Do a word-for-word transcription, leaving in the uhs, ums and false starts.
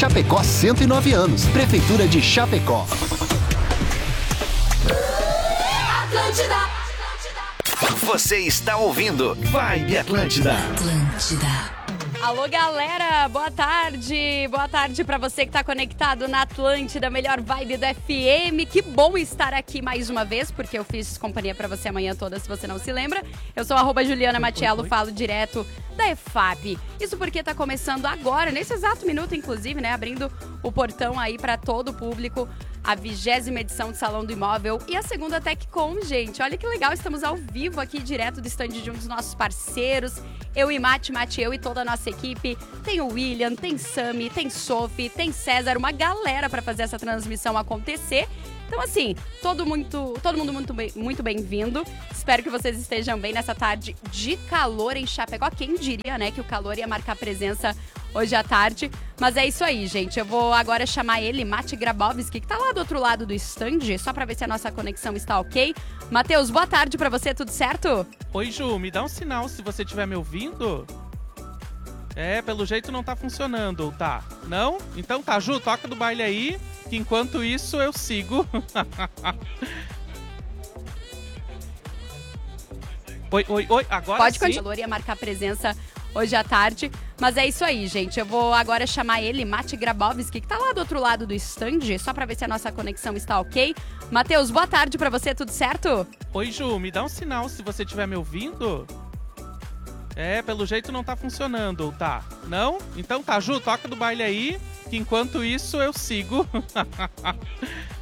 Chapecó cento e nove anos. Prefeitura de Chapecó. Você está ouvindo Vibe Atlântida. Atlântida. Alô, galera, boa tarde. Boa tarde pra você que tá conectado na Atlântida, melhor vibe do F M. Que bom estar aqui mais uma vez, porque eu fiz companhia pra você a manhã toda, se você não se lembra. Eu sou arroba Juliana Matiello, falo direto da E F A P. Isso porque tá começando agora, nesse exato minuto, inclusive, né, abrindo o portão aí pra todo o público, a vigésima edição do Salão do Imóvel e a segunda TechCon, gente. Olha que legal, estamos ao vivo aqui, direto do stand de um dos nossos parceiros. Eu e Mati, Mati, eu e toda a nossa equipe. Tem o William, tem Sami, tem Sophie, tem César, uma galera para fazer essa transmissão acontecer. Então, assim, todo, muito, todo mundo muito, bem, muito bem-vindo. Espero que vocês estejam bem nessa tarde de calor em Chapecó. Quem diria, né, que o calor ia marcar presença hoje à tarde. Mas é isso aí, gente. Eu vou agora chamar ele, Mati Grabowski, que tá lá do outro lado do stand, só pra ver se a nossa conexão está ok. Matheus, boa tarde pra você, tudo certo? Oi, Ju, me dá um sinal se você estiver me ouvindo. É, pelo jeito não tá funcionando, tá? Não? Então tá, Ju, toca do baile aí, que enquanto isso eu sigo. Oi, oi, oi, agora Pode sim. Pode continuar, ia marcar presença hoje à tarde. Mas é isso aí, gente. Eu vou agora chamar ele, Mati Grabowski, que tá lá do outro lado do stand, só pra ver se a nossa conexão está ok. Matheus, boa tarde pra você, tudo certo? Oi, Ju, me dá um sinal se você estiver me ouvindo. É, pelo jeito não tá funcionando, tá? Não? Então tá, Ju, toca do baile aí, que enquanto isso eu sigo.